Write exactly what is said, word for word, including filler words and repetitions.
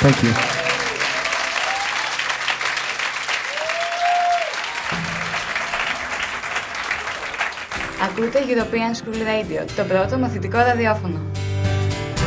Thank you. Ακούτε European School Radio, το πρώτο μαθητικό ραδιόφωνο.